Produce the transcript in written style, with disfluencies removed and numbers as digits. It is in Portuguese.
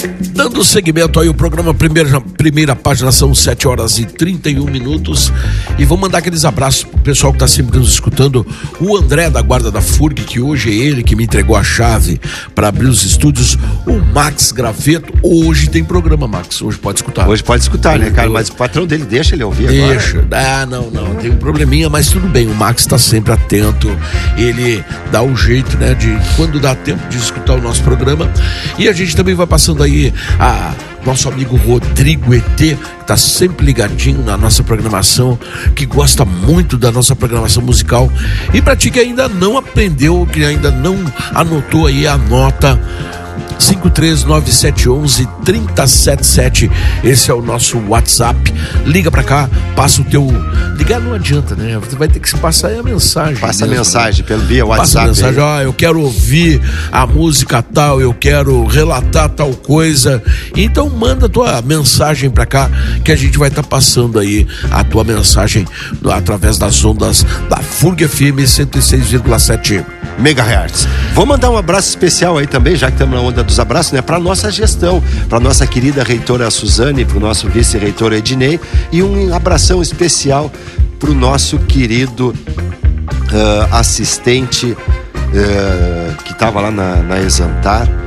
Dando seguimento aí o programa primeira página, são 7h31, e vou mandar aqueles abraços pro pessoal que tá sempre nos escutando. O André da Guarda da FURG, que hoje é ele que me entregou a chave para abrir os estúdios. O Max Graveto, hoje tem programa, Max, hoje pode escutar. Hoje pode escutar, né, cara? Mas o patrão dele deixa ele ouvir agora. Deixa, não, tem um probleminha, mas tudo bem, o Max tá sempre atento, ele dá um jeito, né, de quando dá tempo de escutar o nosso programa. E a gente também vai passando aí a nosso amigo Rodrigo ET, que tá sempre ligadinho na nossa programação, que gosta muito da nossa programação musical. E pra ti que ainda não aprendeu, que ainda não anotou aí a nota, 539711377, esse é o nosso WhatsApp. Liga pra cá, passa o teu... Ligar não adianta, né? Você vai ter que passar aí a mensagem. Passa mesmo, a mensagem, né? via WhatsApp. Passa a mensagem, eu quero ouvir a música tal, eu quero relatar tal coisa. Então manda a tua mensagem pra cá, que a gente vai estar passando aí a tua mensagem através das ondas da FURG FM 106,7 MHz. Vou mandar um abraço especial aí também, já que estamos na onda dos abraços, né? Para nossa gestão, para nossa querida reitora Suzane, para o nosso vice-reitor Ednei, e um abração especial para o nosso querido assistente que estava lá na Exantar,